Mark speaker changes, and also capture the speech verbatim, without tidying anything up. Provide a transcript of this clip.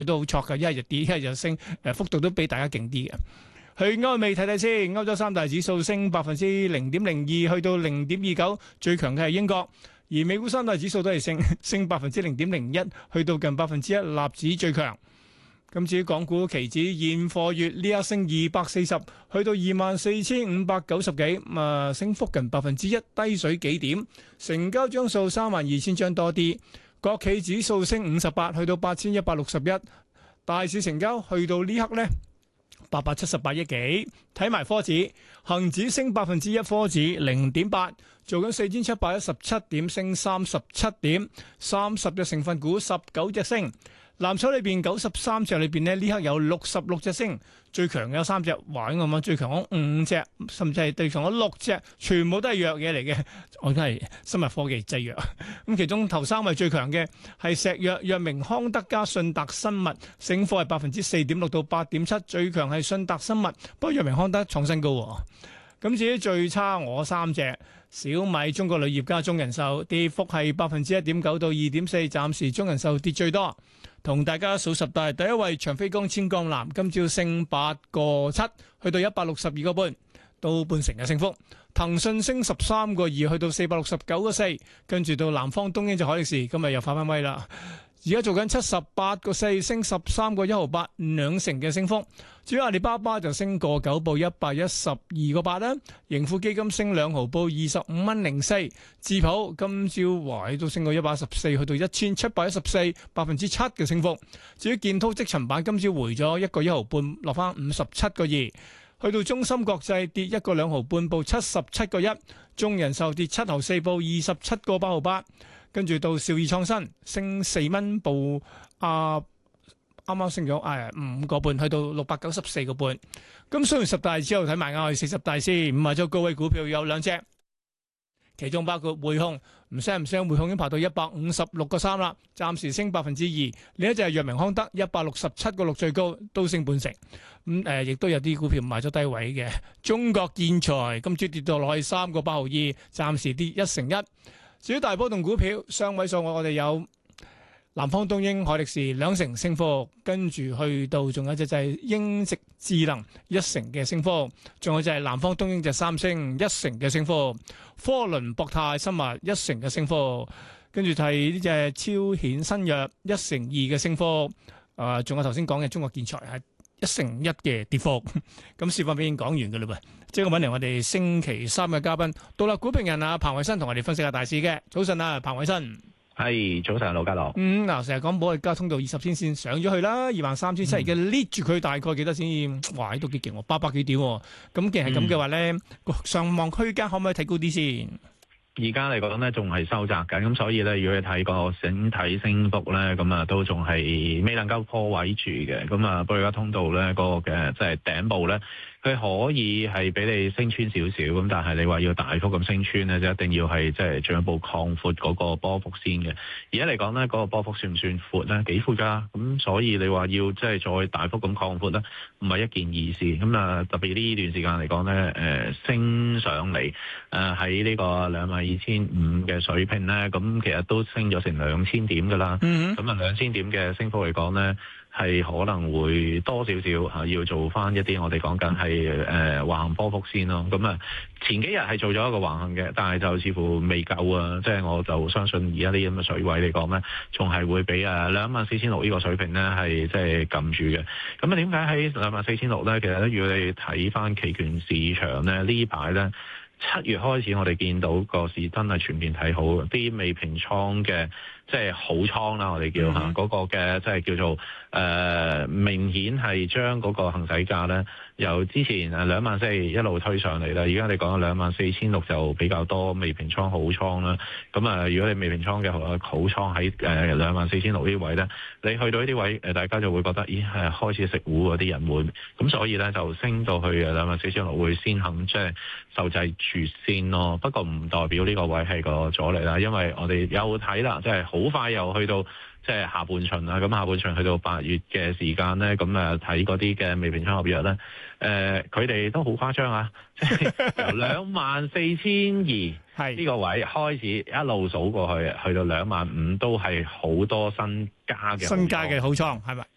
Speaker 1: 都好挫㗎，一係就跌，一係就升，誒幅度都比大家勁啲嘅。去歐美睇睇先，歐洲三大指數升百分之零點零二，去到零點二九，最強嘅係英國。而美股三大指數都係升，升百分之零點零一，去到近百分之一，納指最強。咁至於港股期指現貨月呢一升二百四十，去到二萬四千五百九十幾，啊升幅近百分之一，低水幾點，成交張數三萬二千張多啲。國企指數升五十八，去到八千一百六十一，大市成交去到呢刻呢，八百七十八億幾。睇埋科指，恒指升百分之一，科指零點八，做緊四千七百一十七點，升三十七點，三十隻成分股十九隻升。藍籌裏邊九十三隻裏邊呢，呢刻有六十六隻升，最強有三隻，玩咁啊！最強嗰五隻，甚至係最強嗰六隻，全部都係藥嘢嚟嘅。我都係生物科技製藥。咁其中頭三位最強嘅係石藥、藥明康德加信達生物，升幅係百分之四點六到八點七，最強係信達生物，不過藥明康德創新高。咁至於最差我三隻，小米、中國鋁業加中人壽，跌幅係百分之一點九到二點四，暫時中人壽跌最多。同大家數十大，第一位長飛光纖鋼纜，今朝升八個七，去到一百六十二個半，到半成嘅升幅。騰訊升十三個二，去到四百六十九個四，跟住到南方東英就海力士，今日又發翻威啦。而家做緊七十八個四，升十三個一毫八，兩成嘅升幅。至於阿里巴巴就升個九，報一百一十二個八啦。盈富基金升兩毫，報二十五蚊零四。智普今朝華都升過一百一十四，去到一千七百一十四，百分之七嘅升幅。至於建滔積層板今朝回咗一個一毫半，落翻五十七個二。去到中芯國際跌一個兩毫半，報七十七個一。中人壽跌七毫四，報二十七個八毫八。跟住到兆易創新升四蚊，報啊啱啱升咗誒五個半，去到六百九十四個半。咁雖然十大之後睇埋我哋四十大先，五十周高位股票有兩隻，其中包括匯控，唔聲唔聲，匯控已經爬到一百五十六個三啦，暫時升百分之二。另一隻係藥明康德，一百六十七個六最高，都升半成。咁誒，亦都有啲股票賣咗低位嘅，中國建材今朝跌到落去三個八毫二，暫時跌一成一。至於大波動股票，雙位數我哋有南方東英、海力士兩成升幅，跟住去到仲有一隻就係英植智能一成嘅升幅，仲有就係南方東英就三升一成嘅升幅，科倫博泰生物一成嘅升幅，跟住係呢隻超顯新藥一成二嘅升幅，啊、呃，仲有頭先講嘅中國建材係一成一嘅跌幅。咁市況已經講完嘅嘞噃。即係揾嚟我哋星期三嘅嘉賓，獨立股評人啊彭偉新同我哋分析下大市嘅。早晨啊，彭偉新。
Speaker 2: 係早晨，盧家樂。
Speaker 1: 嗯，嗱，成日講保利加通道二十天線上咗去啦，二萬三千七，而家 lift 住佢大概幾多先？哇，都幾勁喎，八百幾點喎。咁既然係咁嘅話咧，嗯、上望區間可唔可以睇高啲先？
Speaker 2: 而家嚟講咧，仲係收窄緊，咁所以咧，如果你睇個整體升幅咧，咁啊都仲係未能夠破位住嘅。咁啊，保利加通道咧，嗰個嘅即係頂部咧。佢可以係俾你升穿少少，咁但係你話要大幅咁升穿咧，就一定要係即係進一步擴闊嗰個波幅先嘅。而家嚟講咧，嗰、嗰個波幅算唔算闊咧？幾闊㗎？咁所以你話要即係再大幅咁擴闊咧，唔係一件易事。咁啊，特別呢段時間嚟講咧，誒、呃、升上嚟誒喺呢個兩萬二千五嘅水平咧，咁其實都升咗成兩千點㗎啦。咁啊兩千點嘅升幅嚟講咧，係可能會多少少嚇，要做翻一啲我哋講緊係誒橫行波幅先咯。咁啊，前幾日係做咗一個橫行嘅，但係就似乎未夠啊。即係我就相信而家啲咁嘅水位嚟講咧，仲係會俾誒兩萬四千六呢個水平咧係即係撳住嘅。咁啊，點解喺兩萬四千六咧？其實咧，如果你睇翻期權市場咧，呢排咧七月開始，我哋見到個市真係全面睇好，啲未平倉嘅。即係好倉啦，我哋叫嚇嗰、嗯那個嘅，即係叫做誒、呃、明顯係將嗰個行使價咧，由之前誒兩萬四一路推上嚟啦。而家你講兩萬四千六就比較多未平倉好倉啦。咁啊，如果你未平倉嘅好倉喺誒兩萬四千六呢位咧，你去到呢啲位誒，大家就會覺得咦係開始食糊嗰啲人會，咁所以咧就升到去誒兩萬四千六會先肯即係受制住先咯。不過唔代表呢個位係個阻力啦，因為我哋有睇啦，即係好。好快又去到即係下半旬啦，咁下半旬去到八月嘅時間咧，咁誒睇嗰啲嘅未平倉合約咧，誒佢哋都好誇張啊！即係由兩萬四千二呢個位開始一路數過去，去到兩萬五都係好多新加嘅
Speaker 1: 新加嘅好倉係咪？